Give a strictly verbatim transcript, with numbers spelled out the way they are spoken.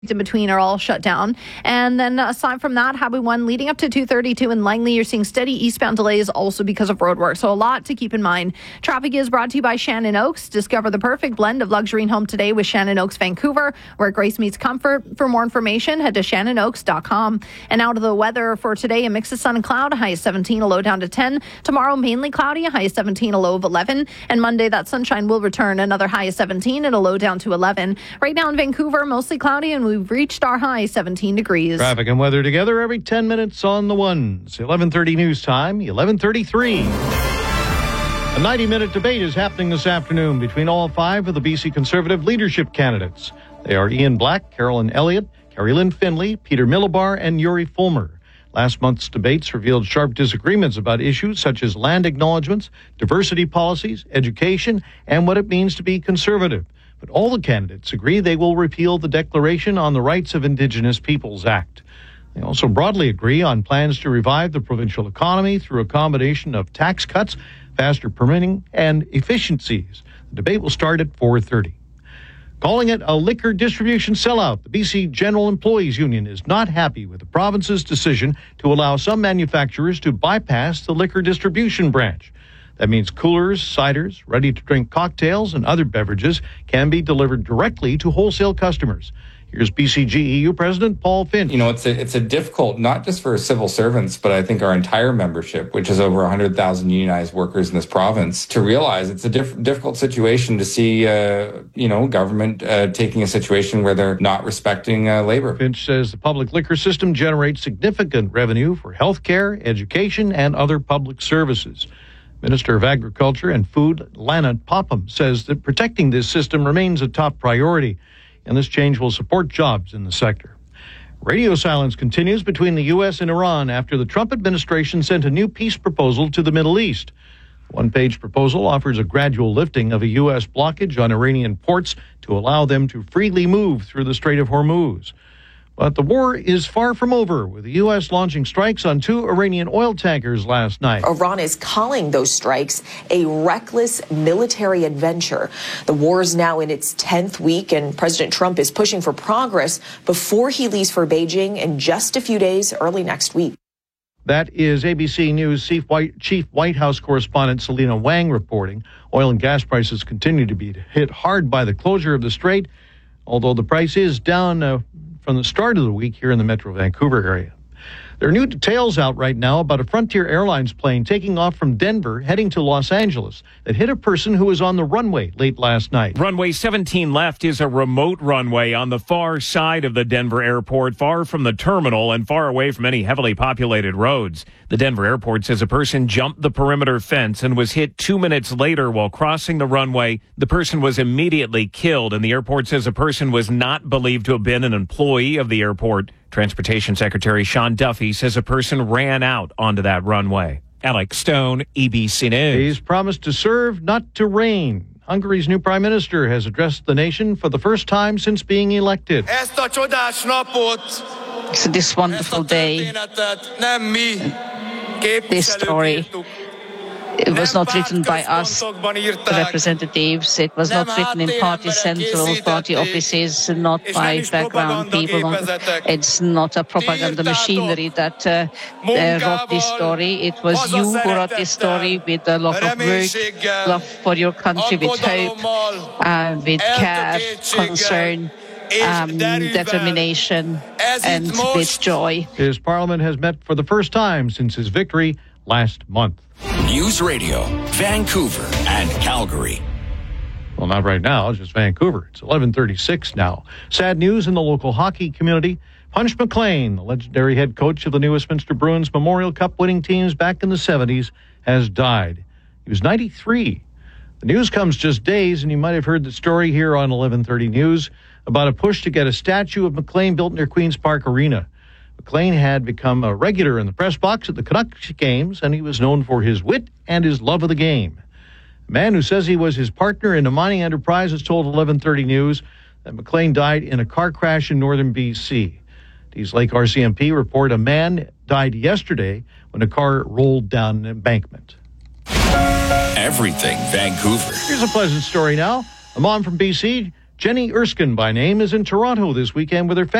in between are all shut down. And then aside from that, Highway one leading up to two thirty-two in Langley, you're seeing steady eastbound delays also because of road work. So a lot to keep in mind. Traffic is brought to you by Shannon Oaks. Discover the perfect blend of luxury and home today with Shannon Oaks Vancouver, where grace meets comfort. For more information, head to shannon oaks dot com. And out of the weather for today, a mix of sun and cloud, a high of seventeen, a low down to ten. Tomorrow, mainly cloudy, a high of seventeen, a low of eleven. And Monday, that sunshine will return, another high of seventeen and a low down to eleven. Right now in Vancouver, mostly cloudy, and we've reached our high seventeen degrees. Traffic and weather together every ten minutes on the ones. eleven thirty news time, eleven thirty-three. A ninety-minute debate is happening this afternoon between all five of the B C Conservative leadership candidates. They are Ian Black, Carolyn Elliott, Carrie Lynn Finley, Peter Millibar, and Yuri Fulmer. Last month's debates revealed sharp disagreements about issues such as land acknowledgements, diversity policies, education, and what it means to be conservative. But all the candidates agree they will repeal the Declaration on the Rights of Indigenous Peoples Act. They also broadly agree on plans to revive the provincial economy through a combination of tax cuts, faster permitting, and efficiencies. The debate will start at four thirty. Calling it a liquor distribution sellout, the B C General Employees Union is not happy with the province's decision to allow some manufacturers to bypass the liquor distribution branch. That means coolers, ciders, ready-to-drink cocktails, and other beverages can be delivered directly to wholesale customers. Here's B C G E U President Paul Finch. You know, it's a, it's a difficult, not just for civil servants, but I think our entire membership, which is over one hundred thousand unionized workers in this province, to realize it's a diff- difficult situation to see, uh, you know, government uh, taking a situation where they're not respecting uh, labor. Finch says the public liquor system generates significant revenue for health care, education, and other public services. Minister of Agriculture and Food, Lana Popham, says that protecting this system remains a top priority, and this change will support jobs in the sector. Radio silence continues between the U S and Iran after the Trump administration sent a new peace proposal to the Middle East. The one-page proposal offers a gradual lifting of a U S blockage on Iranian ports to allow them to freely move through the Strait of Hormuz. But the war is far from over, with the U S launching strikes on two Iranian oil tankers last night. Iran is calling those strikes a reckless military adventure. The war is now in its tenth week, and President Trump is pushing for progress before he leaves for Beijing in just a few days, early next week. That is A B C News Chief White, Chief White House correspondent Selena Wang reporting. Oil and gas prices continue to be hit hard by the closure of the strait, although the price is down uh, from the start of the week here in the Metro Vancouver area. There are new details out right now about a Frontier Airlines plane taking off from Denver, heading to Los Angeles, that hit a person who was on the runway late last night. Runway seventeen left is a remote runway on the far side of the Denver airport, far from the terminal and far away from any heavily populated roads. The Denver airport says a person jumped the perimeter fence and was hit two minutes later while crossing the runway. The person was immediately killed, and the airport says a person was not believed to have been an employee of the airport. Transportation Secretary Sean Duffy says a person ran out onto that runway. Alex Stone, E B C News. He's promised to serve, not to reign. Hungary's new prime minister has addressed the nation for the first time since being elected. So this wonderful day, this story, it was not written by us, representatives. It was not written in party central, party offices, not by background people. It's not a propaganda machinery that uh, uh, wrote this story. It was you who wrote this story with a lot of work, love for your country, with hope, uh, with care, concern, Um, determination, and with joy. His parliament has met for the first time since his victory last month. News Radio, Vancouver and Calgary. Well, not right now, it's just Vancouver. It's eleven thirty-six now. Sad news in the local hockey community. Punch McLean, the legendary head coach of the New Westminster Bruins Memorial Cup winning teams back in the seventies, has died. He was ninety-three. The news comes just days, and you might have heard the story here on eleven thirty News about a push to get a statue of McLean built near Queen's Park Arena. McLean had become a regular in the press box at the Canucks games, and he was known for his wit and his love of the game. A man who says he was his partner in a mining enterprise has told eleven thirty News that McLean died in a car crash in northern B C. These Lake R C M P report a man died yesterday when a car rolled down an embankment. Everything Vancouver. Here's a pleasant story now. A mom from B C Jenny Erskine by name is in Toronto this weekend with her family.